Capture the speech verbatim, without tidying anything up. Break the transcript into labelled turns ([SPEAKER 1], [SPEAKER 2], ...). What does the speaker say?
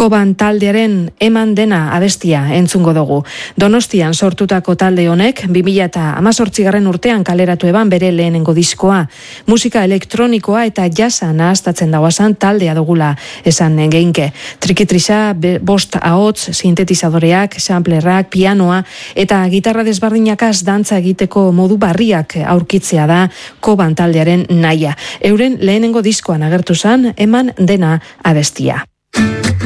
[SPEAKER 1] Koban taldearen Eman dena abestia entzungo dugu. Donostian sortutako talde honek bi mila hemezortzigarren urtean kaleratu eban bere lehenengo diskoa. Musika elektronikoa eta jasa nahaztatzen dauazan taldea dugula esan geinke. Trikitrisa, bost ahots, sintetizadoreak, samplerrak, pianoa eta gitarra desbardinakaz dantza egiteko modu barriak aurkitzea da Koban taldearen nahia. Euren lehenengo diskoan agertu zan Eman dena abestia.